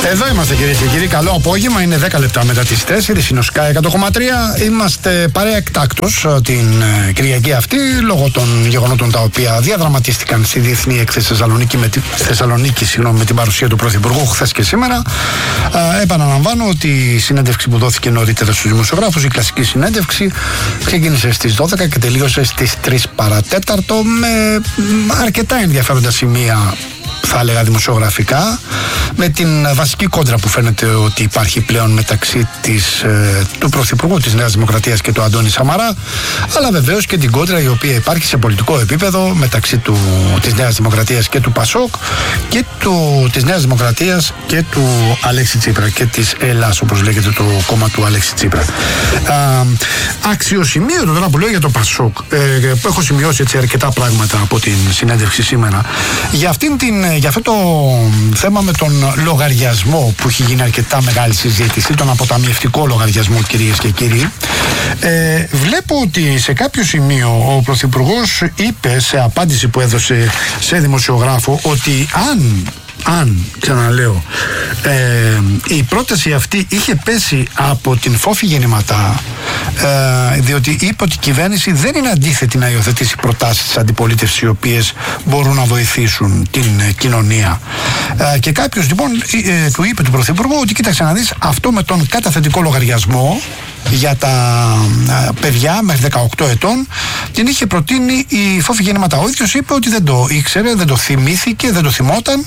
Εδώ είμαστε κυρίες και κύριοι, καλό απόγευμα, είναι 10 λεπτά μετά τις 4, είναι ο Sky 100,3. Είμαστε παρέα εκτάκτως την Κυριακή αυτή, λόγω των γεγονότων τα οποία διαδραματίστηκαν στη Διεθνή Έκθεση Θεσσαλονίκη με την παρουσία του Πρωθυπουργού χθες και σήμερα. Επαναλαμβάνω ότι η συνέντευξη που δόθηκε νωρίτερα στους δημοσιογράφους, η κλασική συνέντευξη, ξεκίνησε στις 12 και τελείωσε στις 3 παρατέταρτο με αρκετά ενδιαφέροντα σημεία, θα έλεγα δημοσιογραφικά, με την βασική κόντρα που φαίνεται ότι υπάρχει πλέον μεταξύ του Πρωθυπουργού της Νέας Δημοκρατίας και του Αντώνη Σαμαρά, αλλά βεβαίως και την κόντρα η οποία υπάρχει σε πολιτικό επίπεδο μεταξύ της Νέας Δημοκρατίας και του Πασόκ και της Νέας Δημοκρατίας και του Αλέξη Τσίπρα και της Ελλάς, όπως λέγεται το κόμμα του Αλέξη Τσίπρα. Αξιοσημείωτο τώρα που λέω για το Πασόκ, που έχω σημειώσει έτσι αρκετά πράγματα από την συνέντευξη σήμερα, για αυτό το θέμα με τον λογαριασμό που έχει γίνει αρκετά μεγάλη συζήτηση, τον αποταμιευτικό λογαριασμό, κυρίες και κύριοι, βλέπω ότι σε κάποιο σημείο ο Πρωθυπουργός είπε σε απάντηση που έδωσε σε δημοσιογράφο ότι αν ξαναλέω, η πρόταση αυτή είχε πέσει από την Φόφη Γεννηματά, διότι είπε ότι η κυβέρνηση δεν είναι αντίθετη να υιοθετήσει προτάσεις της αντιπολίτευσης οι οποίες μπορούν να βοηθήσουν την κοινωνία. Και κάποιος λοιπόν του είπε του Πρωθυπουργού ότι κοίταξε να δεις, αυτό με τον καταθετικό λογαριασμό για τα παιδιά μέχρι 18 ετών την είχε προτείνει η Φόφη Γεννηματά. Ο ίδιος είπε ότι δεν το ήξερε, δεν το θυμήθηκε, δεν το θυμόταν,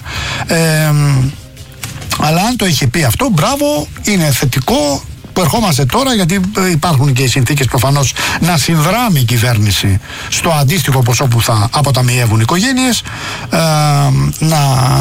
αλλά αν το είχε πει αυτό, μπράβο, είναι θετικό που ερχόμαστε τώρα, γιατί υπάρχουν και οι συνθήκες προφανώς να συνδράμει η κυβέρνηση στο αντίστοιχο ποσό που θα αποταμιεύουν οι οικογένειες, να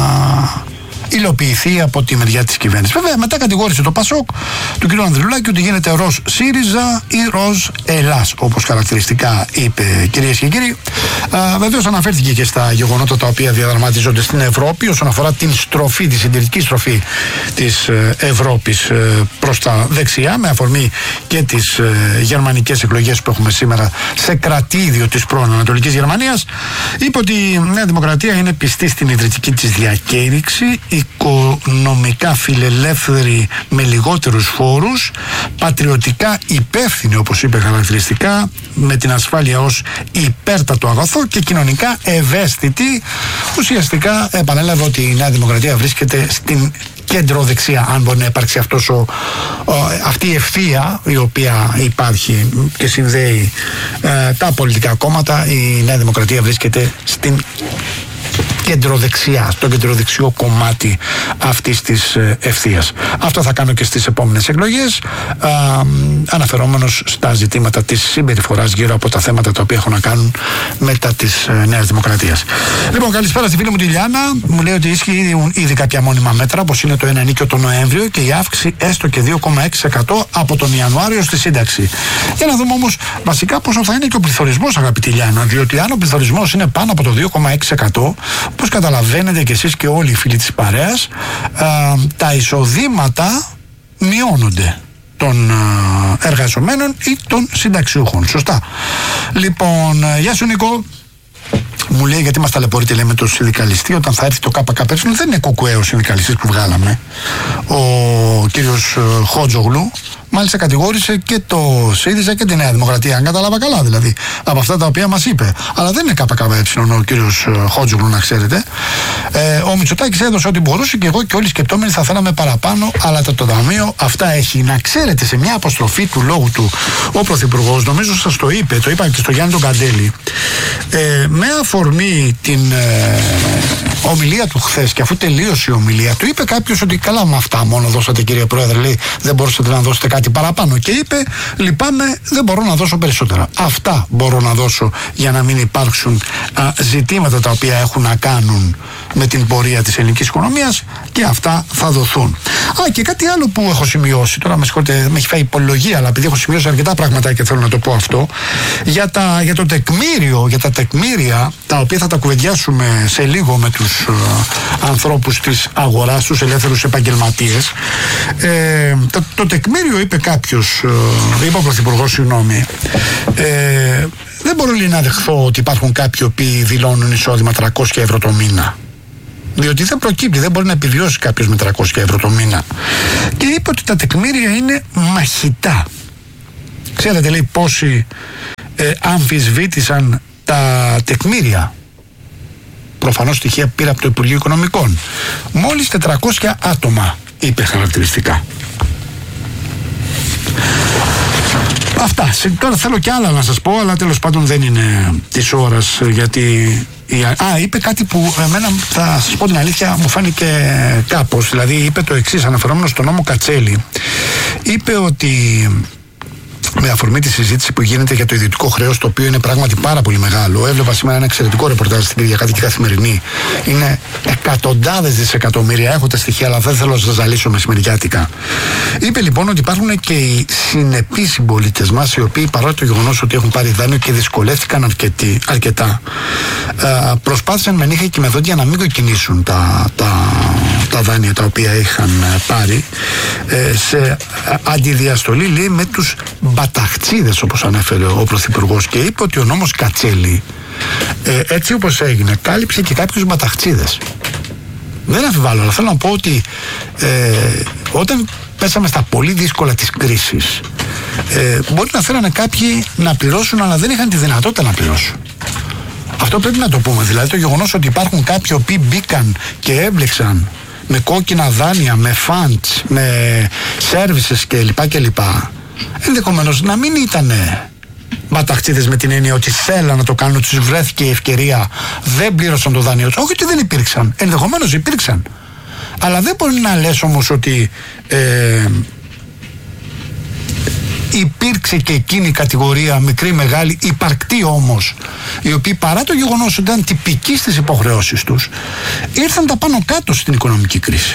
υλοποιηθεί από τη μεριά της κυβέρνησης. Βέβαια, μετά κατηγόρησε το Πασόκ του κ. Ανδρουλάκη ότι γίνεται ροζ ΣΥΡΙΖΑ ή ροζ Ελλάς, όπως χαρακτηριστικά είπε, κυρίες και κύριοι. Βεβαίως αναφέρθηκε και στα γεγονότα τα οποία διαδραματίζονται στην Ευρώπη όσον αφορά την στροφή, τη συντηρητική στροφή της Ευρώπης προς τα δεξιά, με αφορμή και τις γερμανικές εκλογές που έχουμε σήμερα σε κρατήδιο της πρώην Ανατολικής Γερμανίας. Είπε ότι η Νέα Δημοκρατία είναι πιστή στην ιδρυτική της διακήρυξη, οικονομικά φιλελεύθερη με λιγότερους φόρους, πατριωτικά υπεύθυνη, όπως είπε χαρακτηριστικά, με την ασφάλεια ως υπέρτατο αγαθό και κοινωνικά ευαίσθητη. Ουσιαστικά επανέλαβε ότι η Νέα Δημοκρατία βρίσκεται στην κέντρο-δεξιά, αν μπορεί να υπάρξει αυτή η ευθεία η οποία υπάρχει και συνδέει τα πολιτικά κόμματα. Η Νέα Δημοκρατία βρίσκεται στην κεντροδεξιά, στο κεντροδεξιό κομμάτι αυτής της ευθείας. Αυτό θα κάνω και στις επόμενες εκλογές, αναφερόμενος στα ζητήματα της συμπεριφοράς γύρω από τα θέματα τα οποία έχουν να κάνουν μετά της Νέας Δημοκρατίας. Λοιπόν, καλησπέρα στη φίλη μου τη Λιάννα. Μου λέει ότι ισχύει ήδη κάποια μόνιμα μέτρα, όπως είναι το ένα ενίκιο τον Νοέμβριο και η αύξηση έστω και 2,6% από τον Ιανουάριο στη σύνταξη. Για να δούμε όμως βασικά πόσο θα είναι και ο πληθωρισμός, αγαπητή Λιάννα, διότι αν ο πληθωρισμός είναι πάνω από το 2,6%, όπως καταλαβαίνετε και εσείς και όλοι οι φίλοι της παρέας, τα εισοδήματα μειώνονται των εργαζομένων ή των συνταξιούχων. Σωστά. Λοιπόν, γεια σου Νίκο. Μου λέει, γιατί μας ταλαιπωρείτε, λέει, με το συνδικαλιστή, όταν θα έρθει το ΚΚΕ, δεν είναι κουκουέ ο συνδικαλιστής που βγάλαμε, ο κύριος Χότζογλου. Μάλιστα κατηγόρησε και το ΣΥΡΙΖΑ και τη Νέα Δημοκρατία, αν κατάλαβα καλά δηλαδή, από αυτά τα οποία μας είπε. Αλλά δεν είναι ΚΚΕ ο κύριος Χότζογλου, να ξέρετε. Ο Μητσοτάκης έδωσε ό,τι μπορούσε και εγώ και όλοι οι σκεπτόμενοι θα θέλαμε παραπάνω, αλλά το ταμείο αυτά έχει. Να ξέρετε, σε μια αποστροφή του λόγου του ο Πρωθυπουργός, νομίζω σας το είπε, το είπα και στο Γιάννη τον Καντέλη, με αφορμή την ομιλία του χθες, και αφού τελείωσε η ομιλία του, είπε κάποιος ότι καλά, με αυτά μόνο δώσατε, κύριε Πρόεδρε, λέει, δεν μπορούσατε να δώσετε κάτι παραπάνω. Και είπε, λυπάμαι, δεν μπορώ να δώσω περισσότερα. Αυτά μπορώ να δώσω για να μην υπάρξουν ζητήματα τα οποία έχουν να κάνουν με την πορεία της ελληνικής οικονομίας, και αυτά θα δοθούν. Και κάτι άλλο που έχω σημειώσει, τώρα με συγχωρείτε, με έχει φάει υπολογία, αλλά επειδή έχω σημειώσει αρκετά πράγματα και θέλω να το πω αυτό, για το τεκμήριο, για τα τεκμήρια, τα οποία θα τα κουβεντιάσουμε σε λίγο με τους ανθρώπους της αγοράς, τους ελεύθερους επαγγελματίες. Το τεκμήριο, είπε κάποιος, είπε ο Πρωθυπουργός, συγγνώμη, δεν μπορώ, λέει, να δεχθώ ότι υπάρχουν κάποιοι οποίοι δηλώνουν εισόδημα 300 ευρώ το μήνα. Διότι δεν προκύπτει, δεν μπορεί να επιβιώσει κάποιος με 300 ευρώ το μήνα. Και είπε ότι τα τεκμήρια είναι μαχητά. Ξέρετε, λέει, πόσοι αμφισβήτησαν τα τεκμήρια. Προφανώς στοιχεία πήρα από το Υπουργείο Οικονομικών. Μόλις 400 άτομα, είπε χαρακτηριστικά. Αυτά. Τώρα θέλω κι άλλα να σας πω, αλλά τέλος πάντων δεν είναι της ώρας, γιατί... είπε κάτι που εμένα, θα σας πω την αλήθεια, μου φάνηκε κάπως. Δηλαδή είπε το εξής, αναφερόμενο στον νόμο Κατσέλη. Είπε ότι, με αφορμή τη συζήτηση που γίνεται για το ιδιωτικό χρέος, το οποίο είναι πράγματι πάρα πολύ μεγάλο. Έβλεπα σήμερα ένα εξαιρετικό ρεπορτάζ στην Κυριακάτικη Καθημερινή. Είναι εκατοντάδες δισεκατομμύρια. Έχω τα στοιχεία, αλλά δεν θέλω να σας ζαλίσω μεσημεριάτικα. Είπε λοιπόν ότι υπάρχουν και οι συνεπείς συμπολίτες μας, οι οποίοι παρά το γεγονός ότι έχουν πάρει δάνειο και δυσκολεύτηκαν αρκετά, προσπάθησαν με νύχια και με δόντια να μην κοκκινήσουν τα δάνεια τα οποία είχαν πάρει, σε αντιδιαστολή, λέει, με τους μπαταχτσίδες, όπως ανέφερε ο Πρωθυπουργός, και είπε ότι ο νόμος Κατσέλη, έτσι όπως έγινε, κάλυψε και κάποιους μπαταχτσίδες. Δεν αμφιβάλλω, αλλά θέλω να πω ότι όταν πέσαμε στα πολύ δύσκολα της κρίσης, μπορεί να θέλανε κάποιοι να πληρώσουν, αλλά δεν είχαν τη δυνατότητα να πληρώσουν. Αυτό πρέπει να το πούμε. Δηλαδή το γεγονός ότι υπάρχουν κάποιοι οποίοι μπήκαν και έμπλεξαν με κόκκινα δάνεια, με funds, με services κλπ. Ενδεχομένως να μην ήταν μπαταχτσίδες με την έννοια ότι θέλαν να το κάνουν, τους βρέθηκε η ευκαιρία, δεν πλήρωσαν το δάνειο τους. Όχι ότι δεν υπήρξαν, ενδεχομένως υπήρξαν. Αλλά δεν μπορεί να λες όμως ότι υπήρξε και εκείνη η κατηγορία, μικρή, μεγάλη, υπαρκτή όμως, οι οποίοι παρά το γεγονός ότι ήταν τυπικοί στις υποχρεώσεις τους, ήρθαν τα πάνω κάτω στην οικονομική κρίση.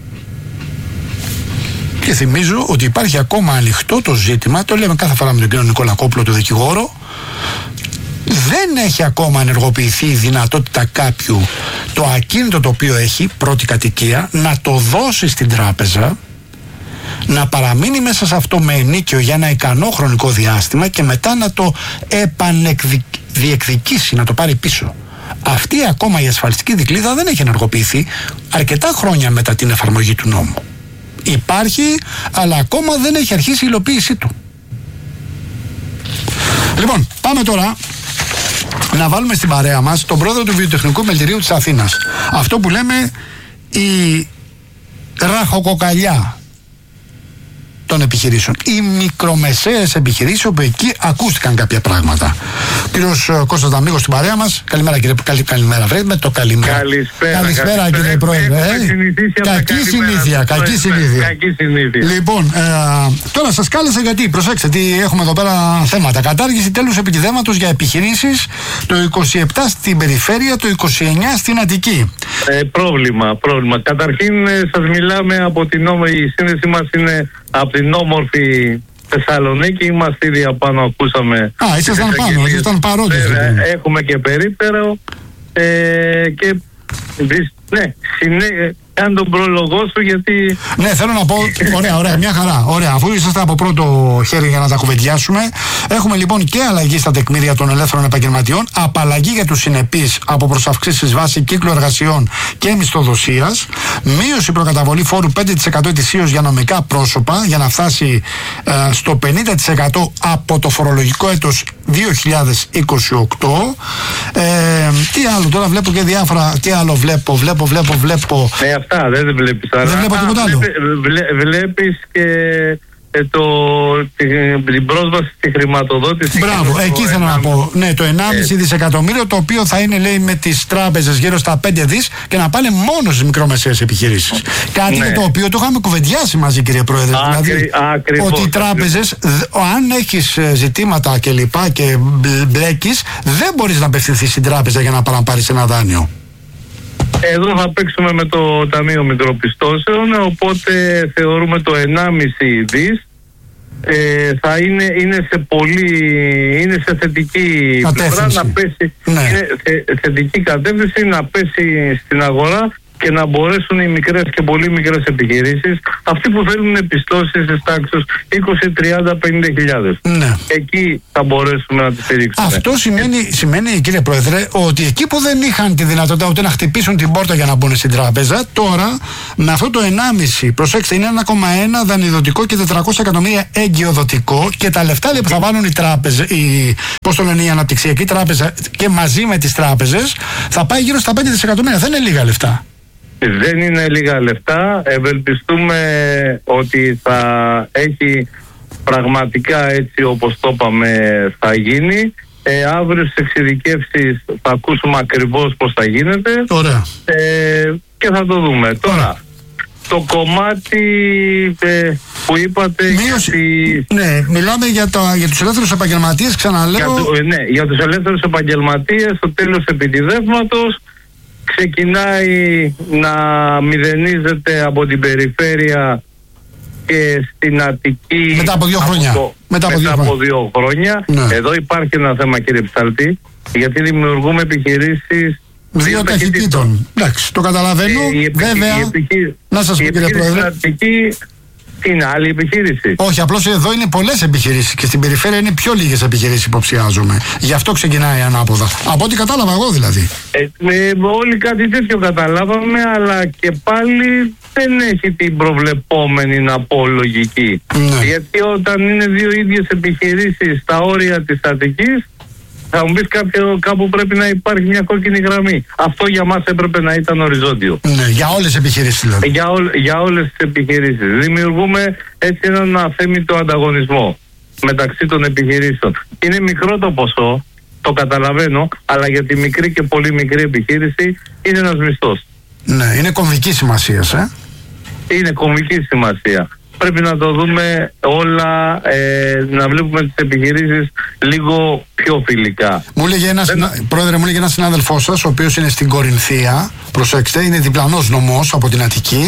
Και θυμίζω ότι υπάρχει ακόμα ανοιχτό το ζήτημα, το λέμε κάθε φορά με τον κύριο Νικόλα Κόπλο, τον δικηγόρο, δεν έχει ακόμα ενεργοποιηθεί η δυνατότητα κάποιου το ακίνητο το οποίο έχει, πρώτη κατοικία, να το δώσει στην τράπεζα, να παραμείνει μέσα σε αυτό με ενίκιο για ένα ικανό χρονικό διάστημα και μετά να το επανεκδιεκδικήσει, να το πάρει πίσω. Αυτή ακόμα η ασφαλιστική δικλείδα δεν έχει ενεργοποιηθεί αρκετά χρόνια μετά την εφαρμογή του νόμου. Υπάρχει, αλλά ακόμα δεν έχει αρχίσει η υλοποίησή του. Λοιπόν, πάμε τώρα να βάλουμε στην παρέα μας τον πρόεδρο του Βιοτεχνικού Μελτηρίου της Αθήνας. Αυτό που λέμε η ραχοκοκαλιά των επιχειρήσεων. Οι μικρομεσαίες επιχειρήσεις, όπου εκεί ακούστηκαν κάποια πράγματα. Κύριος Κώστας Δαμίγος στην παρέα μας. Καλημέρα, κύριε. Καλημέρα, βρε, με το καλημέρα. Καλησπέρα, κύριε Πρόεδρε. Κακή συνήθεια. Λοιπόν, τώρα σας κάλεσα γιατί, προσέξτε, τι έχουμε εδώ πέρα θέματα. Κατάργηση τέλους επιδέματος για επιχειρήσεις, το 27 στην περιφέρεια, το 29 στην Αττική. Πρόβλημα. Καταρχήν σας μιλάμε από την η σύνδεση μας είναι από την όμορφη Θεσσαλονίκη. Είμαστε ήδη απάνω, ακούσαμε. Ήσασταν παρόντες. Έχουμε και περίπτερο και Κάνε τον πρόλογο σου, γιατί. Ναι, θέλω να πω. Ωραία, μια χαρά. Ωραία, αφού είσαστε από πρώτο χέρι για να τα κουβεντιάσουμε. Έχουμε λοιπόν και αλλαγή στα τεκμήρια των ελεύθερων επαγγελματιών, απαλλαγή για τους συνεπείς από προσαυξήσεις βάση κύκλου εργασιών και μισθοδοσίας, μείωση προκαταβολή φόρου 5% ετησίως για νομικά πρόσωπα, για να φτάσει στο 50% από το φορολογικό έτος 2028. Τι άλλο, τώρα βλέπω και διάφορα. Τι άλλο βλέπω. Αυτά δεν βλέπεις. Δεν βλέπω τίποτα άλλο. Βλέπεις και την πρόσβαση στη χρηματοδότηση. Μπράβο, εκεί θέλω να πω. Ναι, το 1,5 δισεκατομμύριο, το οποίο θα είναι, λέει, με τις τράπεζες γύρω στα 5 δις και να πάνε μόνο στις μικρομεσαίες επιχειρήσεις. Κάτι για το οποίο το είχαμε κουβεντιάσει μαζί, κύριε Πρόεδρε. Δηλαδή, ότι οι τράπεζες, αν έχεις ζητήματα και λοιπά και μπλέκεις, δεν μπορείς να απευθυνθείς στην τράπεζα για να παραπάρεις ένα δάνειο. Εδώ θα παίξουμε με το Ταμείο Μικροπιστώσεων, οπότε θεωρούμε το 1,5 δις θα είναι σε θετική πλευρά να πέσει, είναι θετική κατεύθυνση να πέσει στην αγορά και να μπορέσουν οι μικρές και πολύ μικρές επιχειρήσεις, αυτοί που θέλουν πιστώσεις στις τάξεις 20, 30, 50 χιλιάδες. Ναι. Εκεί θα μπορέσουμε να τις στηρίξουμε. Αυτό σημαίνει, κύριε Πρόεδρε, ότι εκεί που δεν είχαν τη δυνατότητα ούτε να χτυπήσουν την πόρτα για να μπουν στην τράπεζα, τώρα με αυτό το 1,5, προσέξτε, είναι 1,1 δανειδοτικό και 400 εκατομμύρια εγκυοδοτικό, και τα λεφτά που θα βάλουν οι τράπεζες, η αναπτυξιακή τράπεζα και μαζί με τις τράπεζες, θα πάει γύρω στα 5 δισεκατομμύρια. Δεν είναι λίγα λεφτά. Δεν είναι λίγα λεφτά. Ευελπιστούμε ότι θα έχει πραγματικά έτσι όπως το είπαμε θα γίνει. Αύριο στις εξειδικεύσεις θα ακούσουμε ακριβώς πώς θα γίνεται. Ωραία. Και θα το δούμε. Τώρα, το κομμάτι που είπατε... Ναι, μιλάμε για τους ελεύθερους επαγγελματίες, ξαναλέω. Για τους ελεύθερους επαγγελματίες, στο τέλος επιτιδεύματος ξεκινάει να μηδενίζεται από την περιφέρεια και στην Αττική μετά από 2 χρόνια. Μετά από 2 χρόνια. Ναι. Εδώ υπάρχει ένα θέμα, κύριε Ψαλτή, γιατί δημιουργούμε επιχειρήσεις 2 ταχυτήτων. Εντάξει, το καταλαβαίνω. Βέβαια, να σας πω, κύριε Πρόεδρε, είναι άλλη επιχείρηση. Όχι, απλώς εδώ είναι πολλές επιχειρήσεις και στην περιφέρεια είναι πιο λίγες επιχειρήσεις, υποψιάζομαι. Γι' αυτό ξεκινάει ανάποδα. Από ό,τι κατάλαβα εγώ δηλαδή. Όλοι κάτι τέτοιο καταλάβαμε, αλλά και πάλι δεν έχει την προβλεπόμενη, να πω, λογική. Ναι. Γιατί όταν είναι 2 ίδιες επιχειρήσεις στα όρια της Αττικής, θα μου πεις κάπου πρέπει να υπάρχει μια κόκκινη γραμμή. Αυτό για μας έπρεπε να ήταν οριζόντιο. Ναι, για όλες τις επιχειρήσεις δηλαδή. Για όλες τις επιχειρήσεις. Δημιουργούμε έτσι έναν αθέμητο ανταγωνισμό μεταξύ των επιχειρήσεων. Είναι μικρό το ποσό, το καταλαβαίνω, αλλά για τη μικρή και πολύ μικρή επιχείρηση είναι ένας μισθός. Ναι, είναι κομβική σημασία, Είναι κομβική σημασία. Πρέπει να το δούμε όλα, να βλέπουμε τις επιχειρήσεις λίγο πιο φιλικά. Πρόεδρε, μου έλεγε ένας συνάδελφός σας, ο οποίος είναι στην Κορινθία, προσέξτε, είναι διπλανός νομός από την Αττική.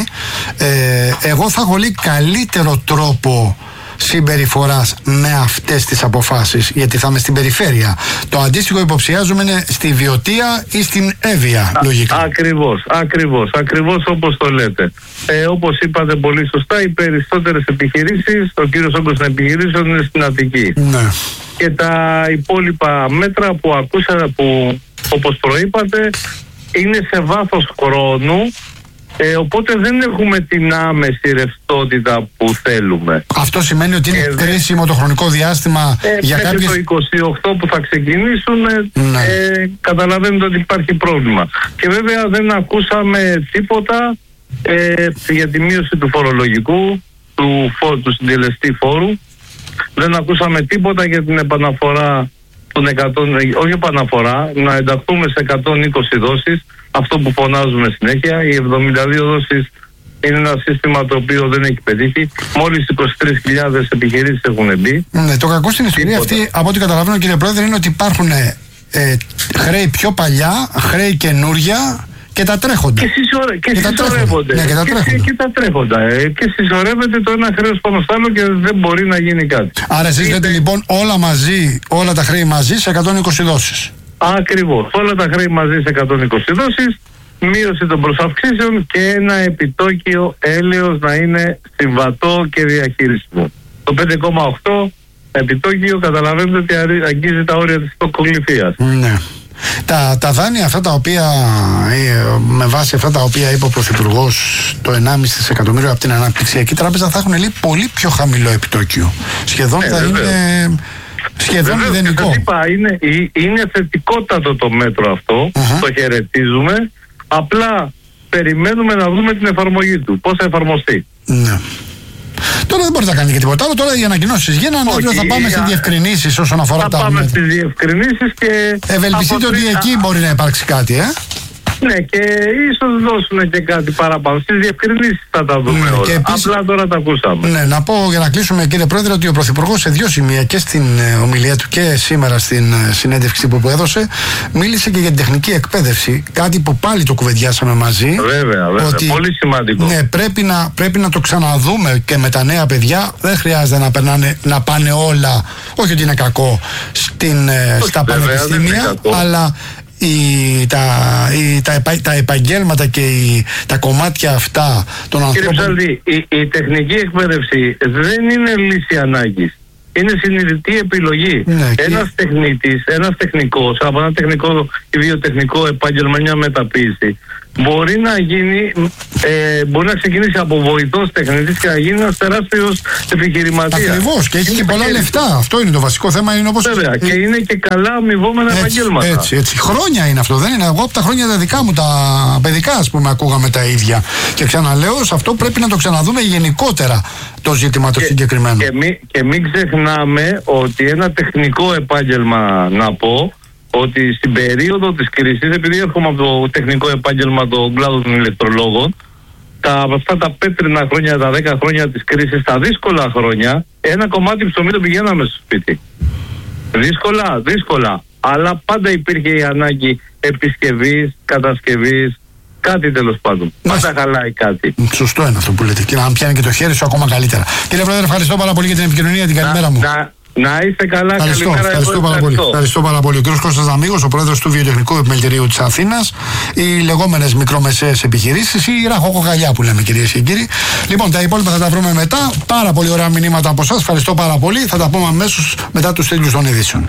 Εγώ θα έχω καλύτερο τρόπο συμπεριφοράς με αυτές τις αποφάσεις, γιατί θα είμαι στην περιφέρεια. Το αντίστοιχο υποψιάζομαι είναι στη Βιωτία ή στην Εύβοια, λογικά. Ακριβώς όπως το λέτε. Όπως είπατε πολύ σωστά, οι περισσότερες επιχειρήσεις, ο κύριος όγκος των επιχειρήσεων είναι στην Αττική. Ναι. Και τα υπόλοιπα μέτρα που ακούσατε, που όπως προείπατε, είναι σε βάθος χρόνου. Οπότε δεν έχουμε την άμεση ρευστότητα που θέλουμε. Αυτό σημαίνει ότι είναι κρίσιμο το χρονικό διάστημα για κάποιες... το 28 που θα ξεκινήσουν, καταλαβαίνετε ότι υπάρχει πρόβλημα. Και βέβαια δεν ακούσαμε τίποτα για τη μείωση του φορολογικού, του συντελεστή φόρου. Δεν ακούσαμε τίποτα για την επαναφορά των 100, όχι επαναφορά, να ενταχθούμε σε 120 δόσεις. Αυτό που φωνάζουμε συνέχεια, οι 72 δόσεις είναι ένα σύστημα το οποίο δεν έχει πετύχει. Μόλις 23.000 επιχειρήσεις έχουν μπει. Ναι, το κακό στην ιστορία αυτή, από ό,τι καταλαβαίνω, κύριε Πρόεδρε, είναι ότι υπάρχουν χρέη πιο παλιά, χρέη καινούρια και τα τρέχοντα. Και συσσωρεύονται. Ναι, και τα τρέχοντα. Και συσσωρεύεται το ένα χρέος πάνω στο άλλο και δεν μπορεί να γίνει κάτι. Άρα εσείς λέτε λοιπόν όλα μαζί, όλα τα χρέη μαζί σε 120 δόσεις. Ακριβώς. Όλα τα χρέη μαζί σε 120 δόσεις, μείωση των προσαυξήσεων και ένα επιτόκιο έλεος να είναι συμβατό και διαχειρίσιμο. Το 5,8 επιτόκιο καταλαβαίνετε ότι αγγίζει τα όρια της τοκογλυφίας. Ναι. Τα δάνεια αυτά τα οποία, με βάση αυτά τα οποία είπε ο Πρωθυπουργός, το 1,5 δισεκατομμύριο από την Αναπτυξιακή Τράπεζα θα έχουν πολύ πιο χαμηλό επιτόκιο. Σχεδόν θα είναι... Σχεδόν μηδενικό. Είναι θετικότατο το μέτρο αυτό, το χαιρετίζουμε, απλά περιμένουμε να δούμε την εφαρμογή του, πώς θα εφαρμοστεί. Ναι. Τώρα δεν μπορεί να κάνει και τίποτα άλλο. Τώρα οι ανακοινώσεις γίνανε. Αύριο θα πάμε σε διευκρινήσεις όσον αφορά τα μέτρα. Θα πάμε στις διευκρινήσεις και... Ευελπιστείτε ότι εκεί μπορεί να υπάρξει κάτι, Ναι, και ίσως δώσουν και κάτι παραπάνω. Στις διευκρινήσεις θα τα δούμε όλα. Επίσης, απλά τώρα τα ακούσαμε. Ναι, να πω για να κλείσουμε, κύριε Πρόεδρε, ότι ο Πρωθυπουργός σε 2 σημεία, και στην ομιλία του και σήμερα στην συνέντευξη που έδωσε, μίλησε και για την τεχνική εκπαίδευση. Κάτι που πάλι το κουβεντιάσαμε μαζί. Βέβαια. Ότι, πολύ σημαντικό. Ναι, πρέπει να το ξαναδούμε και με τα νέα παιδιά. Δεν χρειάζεται να πάνε όλα, όχι ότι είναι κακό, στα πανεπιστήμια, αλλά τα επαγγέλματα και τα κομμάτια αυτά των ανθρώπων. Κύριε Ψάλτη, η τεχνική εκπαίδευση δεν είναι λύση ανάγκης. Είναι συνειδητή επιλογή. Ναι, ένας τεχνικός, από ένα τεχνικό ή βιοτεχνικό επάγγελμα, μια μεταποίηση, μπορεί να ξεκινήσει από βοηθός τεχνητής και να γίνει ένας τεράστιος επιχειρηματίας. Ακριβώς, και έχει και πολλά λεφτά. Αυτό είναι το βασικό θέμα. Είναι όπως... Βέβαια, και είναι και καλά αμοιβόμενα επαγγέλματα. Έτσι. Χρόνια είναι αυτό, δεν είναι? Εγώ από τα χρόνια τα δικά μου, τα παιδικά, ας πούμε, ακούγαμε τα ίδια. Και ξαναλέω, σε αυτό πρέπει να το ξαναδούμε γενικότερα το ζήτημα το συγκεκριμένο. Και μην ξεχνάμε ότι ένα τεχνικό επάγγελμα, να πω, ότι στην περίοδο της κρίσης, επειδή έρχομαι από το τεχνικό επάγγελμα, τον κλάδο των ηλεκτρολόγων, αυτά τα πέτρινα χρόνια, τα 10 χρόνια της κρίσης, τα δύσκολα χρόνια, ένα κομμάτι ψωμί το πηγαίναμε στο σπίτι. Δύσκολα. Αλλά πάντα υπήρχε η ανάγκη επισκευής, κατασκευής, κάτι τέλος πάντων. Πάντα χαλάει κάτι. Σωστό είναι αυτό που λέτε. Και να πιάνει και το χέρι σου ακόμα καλύτερα. Κύριε Πρόεδρε, ευχαριστώ πάρα πολύ για την επικοινωνία. Την καλημέρα μου. Να είστε καλά, ευχαριστώ πάρα πολύ. Ο κ. Κώστας Δαμίγος, ο πρόεδρος του Βιοτεχνικού Επιμελητηρίου της Αθήνας, οι λεγόμενες μικρομεσαίες επιχειρήσεις, η ραχοκοκαλιά που λέμε, κυρίες και κύριοι. Λοιπόν, τα υπόλοιπα θα τα βρούμε μετά. Πάρα πολύ ωραία μηνύματα από εσάς. Ευχαριστώ πάρα πολύ. Θα τα πούμε αμέσως μετά τους τίτλους των ειδήσεων.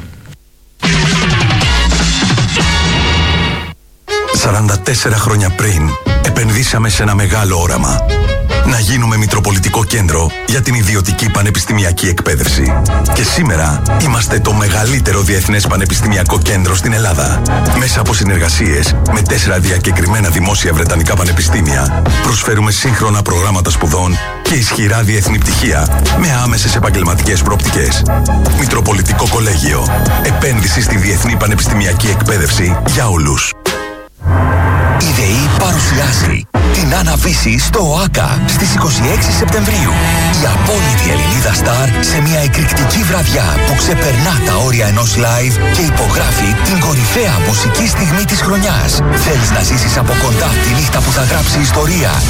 44 χρόνια πριν επενδύσαμε σε ένα μεγάλο όραμα. Να γίνουμε Μητροπολιτικό Κέντρο για την ιδιωτική πανεπιστημιακή εκπαίδευση. Και σήμερα είμαστε το μεγαλύτερο διεθνές πανεπιστημιακό κέντρο στην Ελλάδα. Μέσα από συνεργασίες με 4 διακεκριμένα δημόσια βρετανικά πανεπιστήμια, προσφέρουμε σύγχρονα προγράμματα σπουδών και ισχυρά διεθνή πτυχία με άμεσες επαγγελματικές προοπτικές. Μητροπολιτικό Κολέγιο. Επένδυση στη διεθνή πανεπιστημιακή εκπαίδευση για όλους. Η ΔΕΗ παρουσιάζει την Άννα-Βύση στο ΟΑΚΑ στις 26 Σεπτεμβρίου. Η απόλυτη Ελληνίδα Σταρ σε μια εκρηκτική βραδιά που ξεπερνά τα όρια ενός live και υπογράφει την κορυφαία μουσική στιγμή της χρονιάς. Θέλεις να ζήσεις από κοντά τη νύχτα που θα γράψει ιστορία